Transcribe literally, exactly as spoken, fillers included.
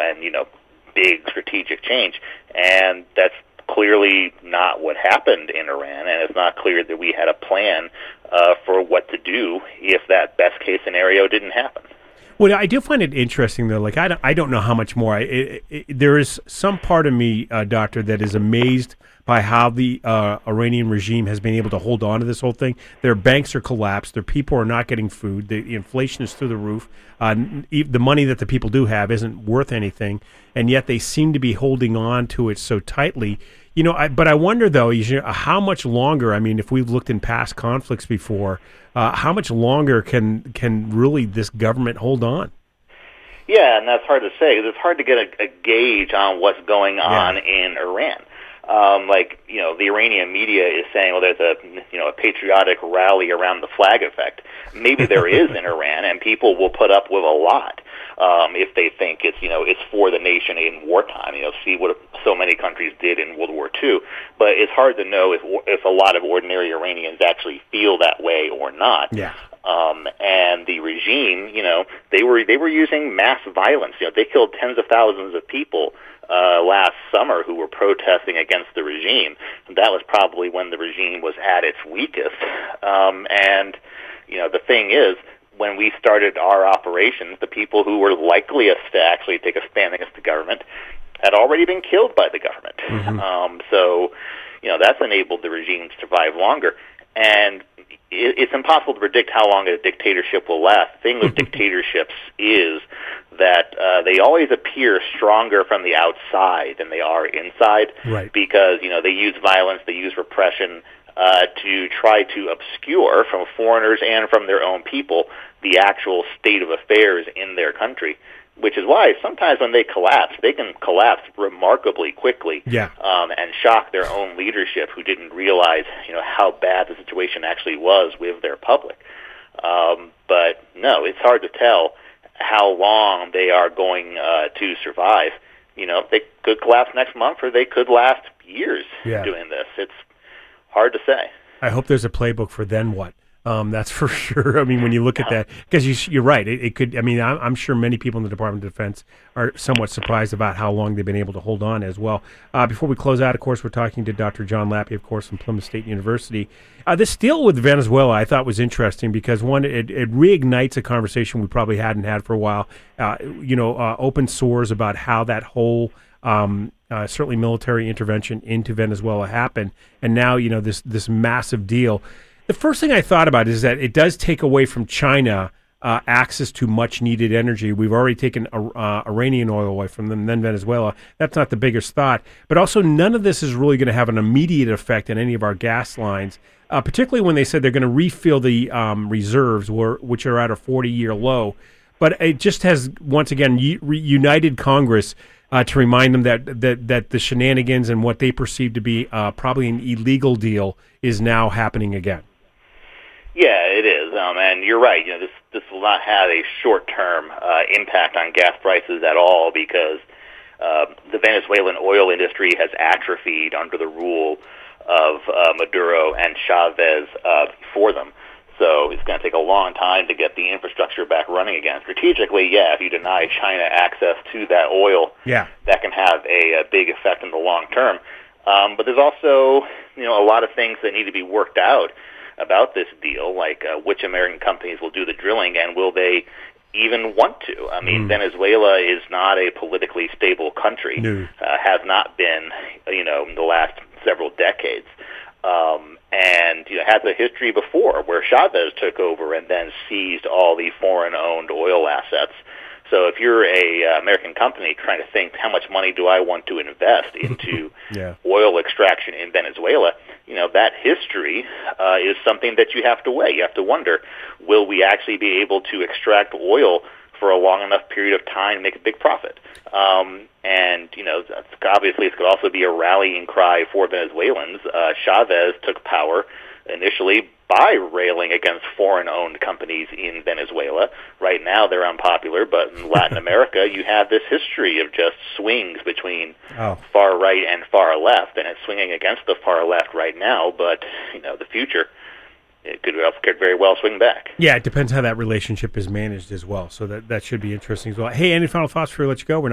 and, you know, big strategic change. And that's clearly not what happened in Iran, and it's not clear that we had a plan uh, for what to do if that best-case scenario didn't happen. Well, I do find it interesting, though. Like, I don't, I don't know how much more. I, it, it, there is some part of me, uh, Doctor, that is amazed by how the uh, Iranian regime has been able to hold on to this whole thing. Their banks are collapsed. Their people are not getting food. The inflation is through the roof. Uh, the money that the people do have isn't worth anything, and yet they seem to be holding on to it so tightly. You know, I, but I wonder, though, you know, how much longer, I mean, if we've looked in past conflicts before, uh, how much longer can can really this government hold on? Yeah, and that's hard to say, because it's hard to get a, a gauge on what's going on yeah. in Iran. Um, like, you know, the Iranian media is saying, well, there's a, you know, a patriotic rally around the flag effect. Maybe there is in Iran, and people will put up with a lot um, if they think it's, you know, it's for the nation in wartime. You know, see what so many countries did in World War Two. But it's hard to know if if a lot of ordinary Iranians actually feel that way or not. Yeah. Um, and the regime, you know, they were they were using mass violence. You know, they killed tens of thousands of people Uh, last summer who were protesting against the regime. That was probably when the regime was at its weakest. Um, and, you know, the thing is, when we started our operations, the people who were likeliest to actually take a stand against the government had already been killed by the government. Mm-hmm. Um, so, you know, that's enabled the regime to survive longer. And it, it's impossible to predict how long a dictatorship will last. The thing with dictatorships is that uh, they always appear stronger from the outside than they are inside, right? Because, you know, they use violence, they use repression uh, to try to obscure from foreigners and from their own people the actual state of affairs in their country. Which is why sometimes when they collapse, they can collapse remarkably quickly, yeah. um, and shock their own leadership, who didn't realize, you know, how bad the situation actually was with their public. Um, but no, it's hard to tell how long they are going uh, to survive. You know, they could collapse next month, or they could last years yeah. doing this. It's hard to say. I hope there's a playbook for then what. Um, that's for sure. I mean, when you look at that, because you, you're right, it, it could. I mean, I'm, I'm sure many people in the Department of Defense are somewhat surprised about how long they've been able to hold on as well. Uh, before we close out, of course, we're talking to Doctor John Lappy, of course, from Plymouth State University. Uh, this deal with Venezuela, I thought was interesting because one, it, it reignites a conversation we probably hadn't had for a while. Uh, you know, uh, open sores about how that whole. Um, uh, certainly military intervention into Venezuela happened, and now you know this this massive deal. The first thing I thought about is that it does take away from China uh, access to much-needed energy. We've already taken uh, Iranian oil away from them, then Venezuela. That's not the biggest thought. But also, none of this is really going to have an immediate effect on any of our gas lines, uh, particularly when they said they're going to refill the um, reserves, were, which are at a forty-year low. But it just has, once again, u- united Congress uh, to remind them that, that, that the shenanigans and what they perceive to be uh, probably an illegal deal is now happening again. Yeah, it is, um, and you're right. You know, this this will not have a short-term uh, impact on gas prices at all because uh, the Venezuelan oil industry has atrophied under the rule of uh, Maduro and Chavez uh, for them. So it's going to take a long time to get the infrastructure back running again. Strategically, yeah, if you deny China access to that oil, yeah. that can have a, a big effect in the long term. Um, but there's also, you know, a lot of things that need to be worked out about this deal, like uh, which American companies will do the drilling and will they even want to. I mean, mm. Venezuela is not a politically stable country, no. uh, has not been, you know, in the last several decades, um, and you know, has a history before where Chavez took over and then seized all the foreign-owned oil assets. So if you're a uh, American company trying to think, how much money do I want to invest into yeah. oil extraction in Venezuela, you know, that history uh, is something that you have to weigh. You have to wonder, will we actually be able to extract oil for a long enough period of time to make a big profit? Um, and, you know, that's, obviously it could also be a rallying cry for Venezuelans. Uh, Chavez took power initially by railing against foreign-owned companies in Venezuela. Right now they're unpopular, but in Latin America you have this history of just swings between oh. far right and far left, and it's swinging against the far left right now, but, you know, the future, it could, could very well swing back. Yeah, it depends how that relationship is managed as well, so that, that should be interesting as well. Hey, any final thoughts before we let you go? We're